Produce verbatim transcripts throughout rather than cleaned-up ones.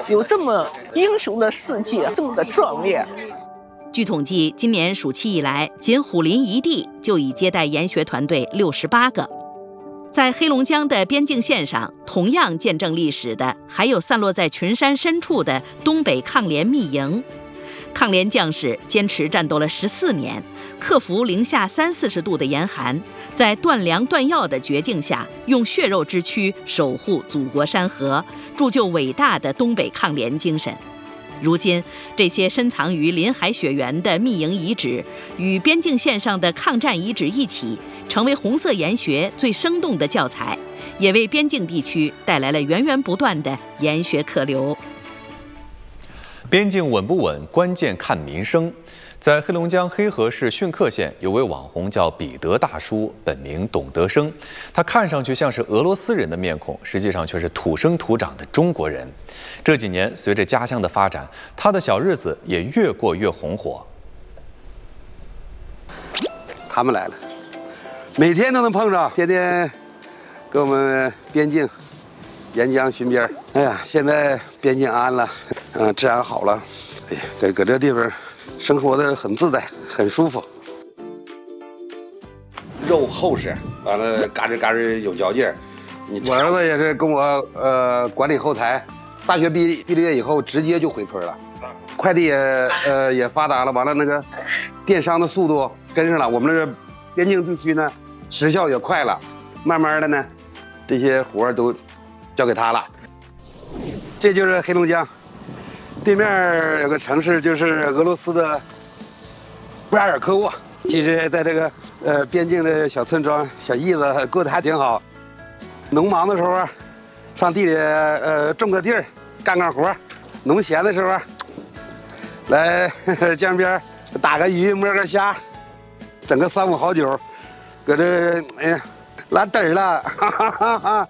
有这么英雄的事迹，这么的壮烈。 据统计，今年暑期以来，仅虎林一地就已接待研学团队六十八个。在黑龙江的边境线上，同样见证历史的还有散落在群山深处的东北抗联密营。抗联将士坚持战斗了十四年，克服零下三四十度的严寒，在断粮断药的绝境下，用血肉之躯守护祖国山河，铸就伟大的东北抗联精神。如今，这些深藏于林海雪原的密营遗址，与边境线上的抗战遗址一起，成为红色研学最生动的教材，也为边境地区带来了源源不断的研学客流。 边境稳不稳，关键看民生。在黑龙江黑河市浚克县，有位网红叫彼得大叔，本名董德生。他看上去像是俄罗斯人的面孔，实际上却是土生土长的中国人。这几年，随着家乡的发展，他的小日子也越过越红火。 他们来了，每天都能碰着，天天跟我们边境沿江巡边。哎呀，现在边境安了，嗯、呃，治安好了，哎呀，在搁这地方生活的很自在，很舒服。肉厚实，完了嘎吱嘎吱有嚼劲儿。我儿子也是跟我呃管理后台，大学毕毕了业以后直接就回村了。快递也呃也发达了，完了那个电商的速度跟上了，我们这个边境地区呢时效也快了，慢慢的呢这些活儿都交给他了。这就是黑龙江，对面有个城市就是俄罗斯的布亚尔科沃。其实在这个呃边境的小村庄小驿子过得还挺好。农忙的时候上地里呃种个地儿干干活，农闲的时候来江边打个鱼摸个虾，整个三五好酒，搁这哎呀拉嘚儿了，哈哈哈哈。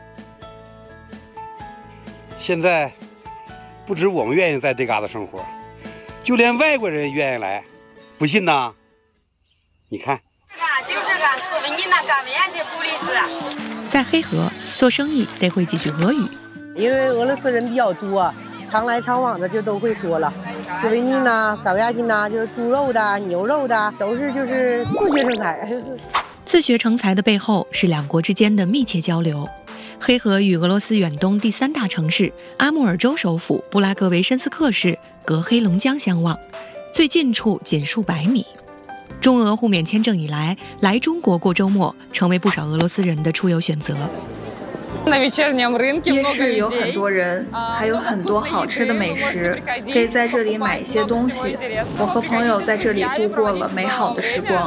现在不止我们愿意在这嘎达生活，就连外国人愿意来，不信呐？你看， 就这个斯文尼那咱们也是鼓励是。 在黑河做生意得会几句俄语， 因为俄罗斯人比较多，常来常往的就都会说了。斯维尼呐、高亚金呐，就是猪肉的、牛肉的，都是就是自学成才。 自学成才的背后是两国之间的密切交流。黑河与俄罗斯远东第三大城市阿穆尔州首府布拉格维申斯克市隔黑龙江相望，最近处仅数百米。中俄互免签证以来，来中国过周末成为不少俄罗斯人的出游选择。 夜市有很多人，还有很多好吃的美食，可以在这里买一些东西。我和朋友在这里度过了美好的时光。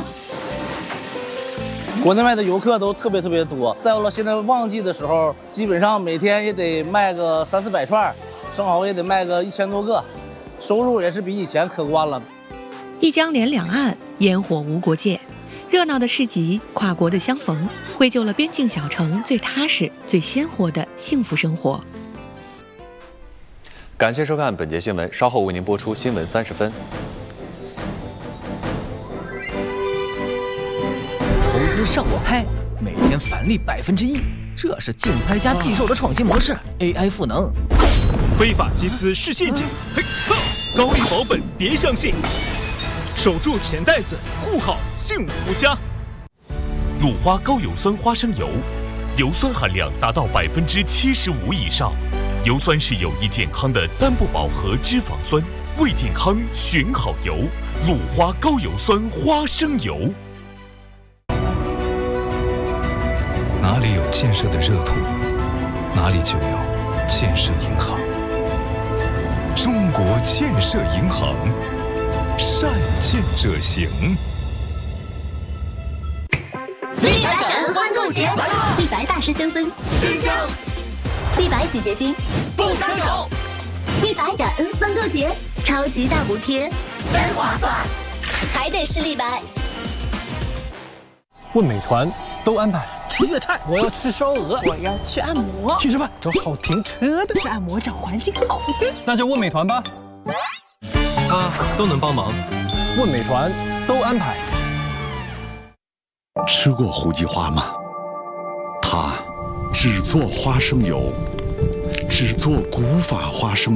国内外的游客都特别特别多，再有了现在旺季的时候，基本上每天也得卖个三四百串，生蚝也得卖个一千多个，收入也是比以前可观了。 一江连两岸，烟火无国界，热闹的市集，跨国的相逢，绘就了边境小城最踏实、最鲜活的幸福生活。 感谢收看本节新闻，稍后为您播出新闻三十分。 投资上网拍，每天返利百分之一，这是竞拍加寄售的创新模式 ，A I 赋能。 非法集资是陷阱，嘿，高利保本别相信。守住钱袋子，护好幸福家。鲁花高油酸花生油，油酸含量达到百分之七十五以上，油酸是有益健康的单不饱和脂肪酸，为健康选好油。鲁花高油酸花生油。 哪里有建设的热土，哪里就有建设银行。中国建设银行。善建者行。 立白感恩欢购节，立白大师香氛真香，立白洗洁精不伤手，立白感恩欢购节，超级大补贴，真划算，还得是立白。 问美团都安排。 吃粤菜， 我要吃烧鹅， 我要去按摩， 去吃饭找好停车的， 去按摩找环境好的， 那就问美团吧。啊，都能帮忙，问美团都安排。 吃过胡姬花吗？它只做花生油，只做古法花生。